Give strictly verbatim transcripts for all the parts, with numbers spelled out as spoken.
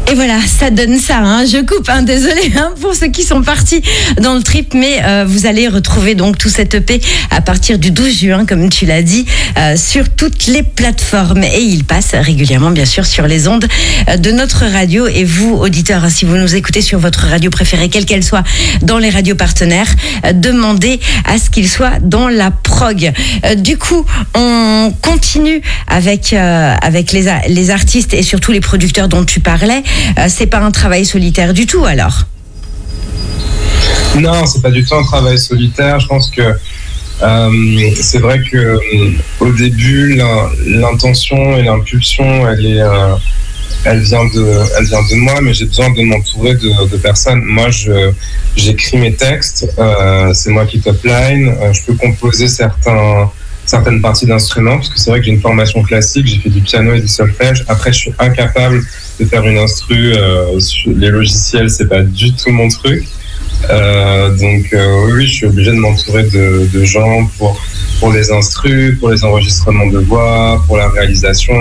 Et voilà, ça donne ça. Hein. Je coupe, hein, désolé hein, pour ceux qui sont partis dans le trip, mais euh, vous allez retrouver donc tout cet E P à partir du douze juin, comme tu l'as dit, euh, sur toutes les plateformes. Et il passe régulièrement, bien sûr, sur les ondes de notre radio. Et vous, auditeurs, hein, si vous nous écoutez sur votre radio préférée, quelle qu'elle soit, dans les radios partenaires, euh, demandez à ce qu'il soit dans la prog. Euh, du coup, on continue avec euh, avec les les artistes et surtout les producteurs dont tu parlais. Euh, c'est pas un travail solitaire du tout, alors? Non, c'est pas du tout un travail solitaire. Je pense que euh, c'est vrai que euh, au début, l'intention et l'impulsion, elle est, euh, elle vient de, elle vient de moi, mais j'ai besoin de m'entourer de, de personnes. Moi, je, j'écris mes textes, euh, c'est moi qui top line. Euh, je peux composer certains. certaines parties d'instruments, parce que c'est vrai que j'ai une formation classique, j'ai fait du piano et du solfège. Après, je suis incapable de faire une instru. Euh, sur les logiciels, c'est pas du tout mon truc. Euh, donc euh, oui, je suis obligé de m'entourer de, de gens pour, pour les instrus, pour les enregistrements de voix, pour la réalisation.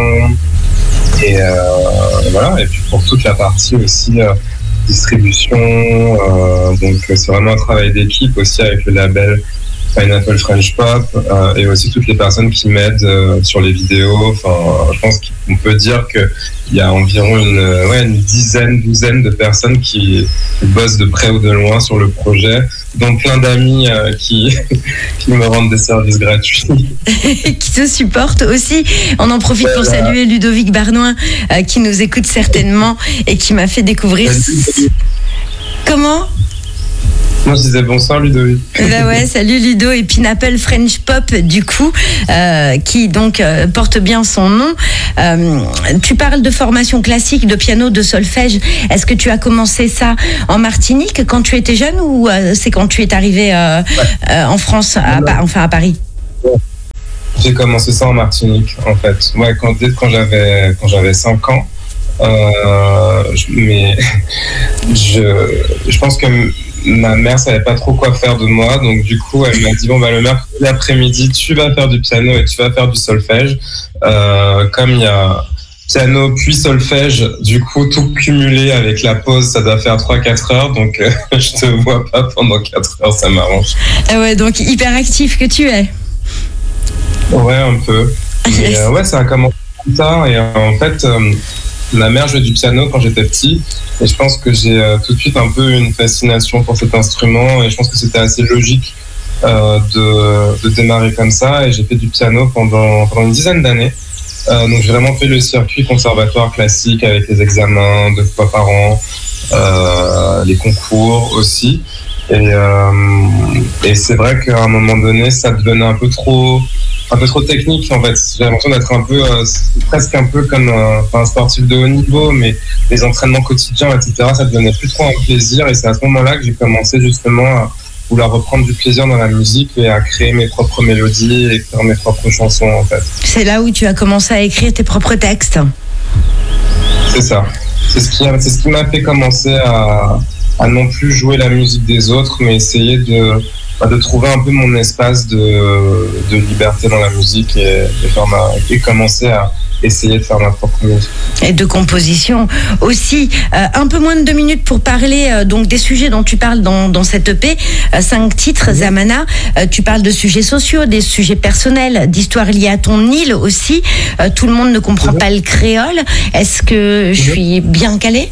Et euh, voilà, et puis pour toute la partie aussi euh, distribution. Euh, donc c'est vraiment un travail d'équipe aussi avec le label Pineapple French Pop euh, et aussi toutes les personnes qui m'aident euh, sur les vidéos. Enfin, je pense qu'on peut dire qu'il y a environ une, ouais, une dizaine, douzaine de personnes qui, qui bossent de près ou de loin sur le projet, dont plein d'amis euh, qui, qui me rendent des services gratuits. Qui te supportent aussi. On en profite voilà. Pour saluer Ludovic Barnoin euh, qui nous écoute certainement et qui m'a fait découvrir... Comment ? Moi, je disais bonsoir, Ludovic. Bah ouais, salut Ludo et Pineapple French Pop, du coup, euh, qui donc euh, porte bien son nom. Euh, tu parles de formation classique, de piano, de solfège. Est-ce que tu as commencé ça en Martinique quand tu étais jeune ou euh, c'est quand tu es arrivé euh, ouais. euh, en France, à, bah, enfin à Paris? J'ai commencé ça en Martinique, en fait. Ouais, quand, dès quand j'avais, quand j'avais cinq ans. Euh, je, mais je, je pense que ma mère savait pas trop quoi faire de moi, donc du coup elle m'a dit bon bah le mercredi après-midi tu vas faire du piano et tu vas faire du solfège. Euh, comme il y a piano puis solfège, du coup tout cumulé avec la pause ça doit faire trois quatre heures, donc euh, je te vois pas pendant quatre heures, ça m'arrange. Ah ouais, donc hyper actif que tu es. Ouais, un peu. Mais, euh, ouais, ça a commencé comme ça et euh, en fait euh, ma mère jouait du piano quand j'étais petit et je pense que j'ai euh, tout de suite un peu une fascination pour cet instrument et je pense que c'était assez logique euh, de, de démarrer comme ça et j'ai fait du piano pendant, pendant une dizaine d'années. Euh, donc j'ai vraiment fait le circuit conservatoire classique avec les examens deux fois par an, euh, les concours aussi. Et, euh, et c'est vrai qu'à un moment donné, ça devenait un peu trop... un peu trop technique en fait. J'ai l'impression d'être un peu euh, presque un peu comme un, un sportif de haut niveau, mais les entraînements quotidiens, et cetera, ça devenait plus trop un plaisir et c'est à ce moment-là que j'ai commencé justement à vouloir reprendre du plaisir dans la musique et à créer mes propres mélodies et faire mes propres chansons en fait. C'est là où tu as commencé à écrire tes propres textes. C'est ça. C'est ce qui, c'est ce qui m'a fait commencer à, à non plus jouer la musique des autres, mais essayer de de trouver un peu mon espace de, de liberté dans la musique et, et, faire ma, et commencer à essayer de faire ma propre musique. Et de composition aussi. Euh, un peu moins de deux minutes pour parler euh, donc des sujets dont tu parles dans, dans cette E P. Euh, cinq titres, mmh. Zamana. Euh, tu parles de sujets sociaux, des sujets personnels, d'histoires liées à ton île aussi. Euh, tout le monde ne comprend mmh. pas le créole. Est-ce que je suis bien calée?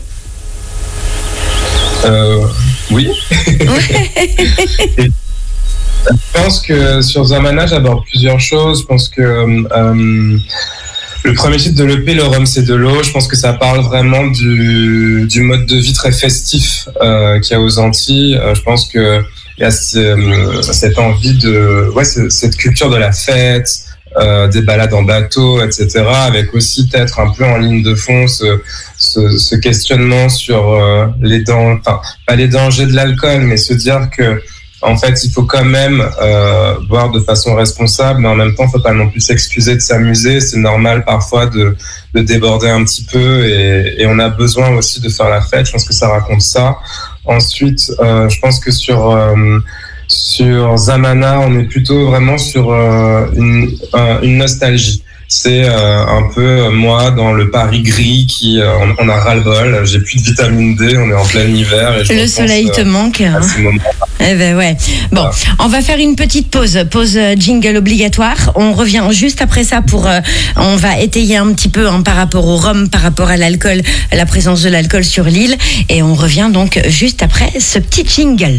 euh, Oui. et, je pense que sur Zamana, j'aborde plusieurs choses. Je pense que euh, le premier titre de l'E P, Le Rhum c'est de l'eau, je pense que ça parle vraiment du, du mode de vie très festif euh, qu'il y a aux Antilles. Euh, je pense qu'il y a ce, cette envie de... Ouais, cette culture de la fête, euh, des balades en bateau, et cetera, avec aussi peut-être un peu en ligne de fond ce, ce, ce questionnement sur euh, les dangers, enfin, pas les dangers de l'alcool, mais se dire que en fait, il faut quand même euh, boire de façon responsable, mais en même temps, il ne faut pas non plus s'excuser de s'amuser. C'est normal parfois de, de déborder un petit peu et, et on a besoin aussi de faire la fête. Je pense que ça raconte ça. Ensuite, euh, je pense que sur, euh, sur Zamana, on est plutôt vraiment sur euh, une, euh, une nostalgie. c'est euh, un peu euh, moi dans le Paris gris qui euh, on, on a ras-le-bol. J'ai plus de vitamine D, on est en plein hiver. Et je le soleil pense, te euh, manque. Hein. Eh ben ouais. Bon, voilà. On va faire une petite pause, pause jingle obligatoire. On revient juste après ça pour, euh, on va étayer un petit peu hein, par rapport au rhum, par rapport à l'alcool, à la présence de l'alcool sur l'île, et on revient donc juste après ce petit jingle.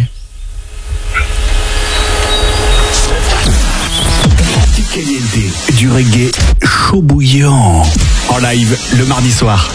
Du reggae chaud bouillant en live le mardi soir.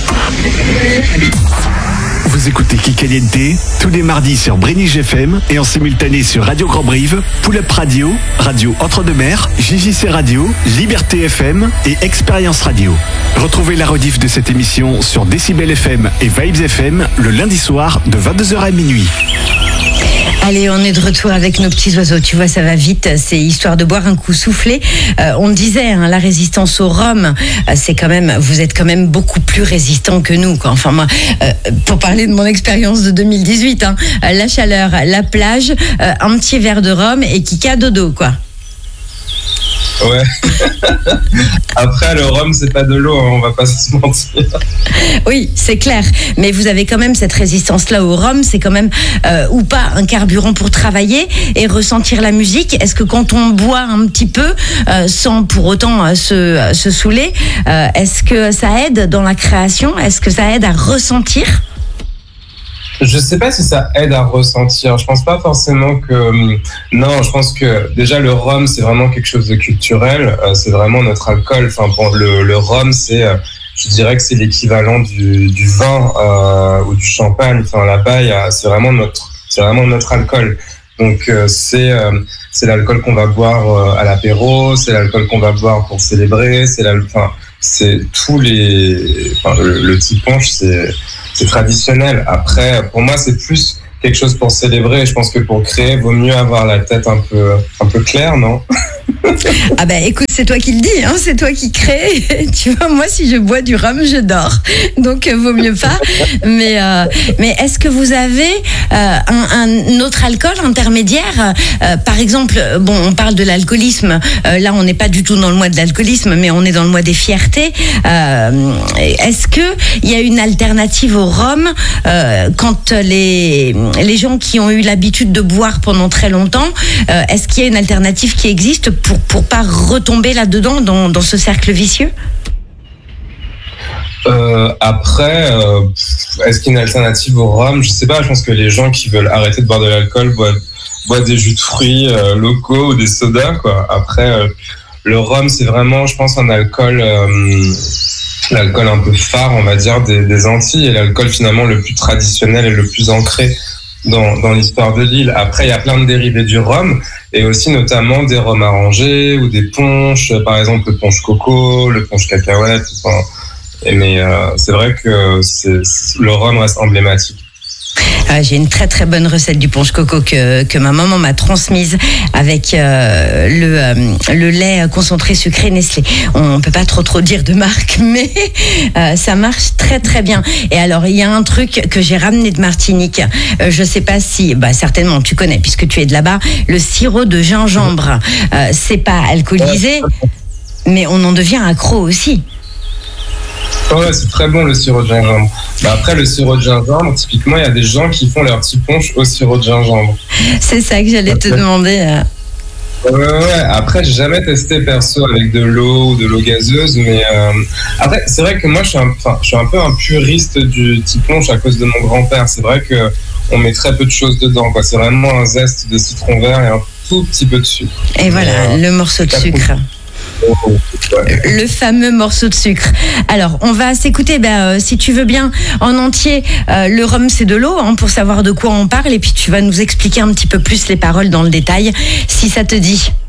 Vous écoutez Kikaliente tous les mardis sur Brénige F M et en simultané sur Radio Grand Brive, Pull Up Radio, Radio Entre-deux-Mers, J J C Radio, Liberté F M et Expérience Radio. Retrouvez la rediff de cette émission sur Décibel F M et Vibes F M le lundi soir de vingt-deux heures à minuit. Allez, on est de retour avec nos petits oiseaux. Tu vois, ça va vite. C'est histoire de boire un coup soufflé. Euh, on disait, hein, la résistance au rhum, euh, c'est quand même, vous êtes quand même beaucoup plus résistant que nous, quoi. Enfin, moi, euh, pour parler de mon expérience de deux mille dix-huit, hein, la chaleur, la plage, euh, un petit verre de rhum et kika dodo, quoi. Ouais. Après, le rhum, c'est pas de l'eau, hein, on va pas se mentir. Oui, c'est clair. Mais vous avez quand même cette résistance-là au rhum. C'est quand même, euh, ou pas, un carburant pour travailler et ressentir la musique. Est-ce que quand on boit un petit peu, euh, sans pour autant euh, se, euh, se saouler, euh, est-ce que ça aide dans la création? Est-ce que ça aide à ressentir? Je sais pas si ça aide à ressentir. Je pense pas forcément que... Non, je pense que déjà le rhum, c'est vraiment quelque chose de culturel. Euh, c'est vraiment notre alcool. Enfin, bon, le, le rhum, c'est... Euh, je dirais que c'est l'équivalent du, du vin euh, ou du champagne. Enfin, là-bas, y a, c'est vraiment notre, c'est vraiment notre alcool. Donc, euh, c'est, euh, c'est l'alcool qu'on va boire euh, à l'apéro, c'est l'alcool qu'on va boire pour célébrer, c'est l'alcool... Enfin, c'est tous les... Enfin, le, le petit punch, c'est... C'est traditionnel. Après, pour moi, c'est plus quelque chose pour célébrer. Je pense que pour créer, vaut mieux avoir la tête un peu, un peu claire, non? Ah ben écoute, c'est toi qui le dis, hein, c'est toi qui crée. Tu vois, moi si je bois du rhum, je dors. Donc euh, vaut mieux pas. Mais, euh, mais est-ce que vous avez euh, un, un autre alcool intermédiaire euh, Par exemple, bon, on parle de l'alcoolisme. Euh, là, on n'est pas du tout dans le mois de l'alcoolisme, mais on est dans le mois des fiertés. Euh, est-ce que il y a une alternative au rhum euh, quand les les gens qui ont eu l'habitude de boire pendant très longtemps, euh, est-ce qu'il y a une alternative qui existe pour pour pas retomber là-dedans dans, dans ce cercle vicieux? Euh, après, euh, est-ce qu'il y a une alternative au rhum? Je sais pas, je pense que les gens qui veulent arrêter de boire de l'alcool boivent, boivent des jus de fruits euh, locaux ou des sodas, quoi. Après, euh, le rhum, c'est vraiment, je pense, un alcool, euh, l'alcool un peu phare, on va dire, des, des Antilles, et l'alcool finalement le plus traditionnel et le plus ancré dans, dans l'histoire de l'île. Après, il y a plein de dérivés du rhum, et aussi notamment des rhums arrangés ou des punchs, par exemple le punch coco, le punch cacahuète. Enfin, mais euh, c'est vrai que c'est, c'est, le rhum reste emblématique. Ah, j'ai une très très bonne recette du punch coco que, que ma maman m'a transmise avec euh, le, euh, le lait concentré sucré Nestlé. On ne peut pas trop trop dire de marque, mais euh, ça marche très très bien. Et alors, il y a un truc que j'ai ramené de Martinique. Euh, je ne sais pas si, bah, certainement tu connais puisque tu es de là-bas, le sirop de gingembre. Euh, c'est pas alcoolisé, mais on en devient accro aussi. Ouais, c'est très bon le sirop de gingembre. Bah après, le sirop de gingembre, typiquement, il y a des gens qui font leur petit punch au sirop de gingembre. C'est ça que j'allais te demander. Ouais, ouais, ouais. Après, j'ai jamais testé perso avec de l'eau ou de l'eau gazeuse, mais euh... après, c'est vrai que moi, je suis, un... enfin, je suis un peu un puriste du petit punch à cause de mon grand-père. C'est vrai que on met très peu de choses dedans, quoi. C'est vraiment un zeste de citron vert et un tout petit peu de sucre. Et voilà, euh... le morceau de sucre. Le fameux morceau de sucre. Alors, on va s'écouter, ben, euh, si tu veux bien, en entier, euh, le rhum c'est de l'eau, hein, pour savoir de quoi on parle, et puis tu vas nous expliquer un petit peu plus les paroles dans le détail, si ça te dit.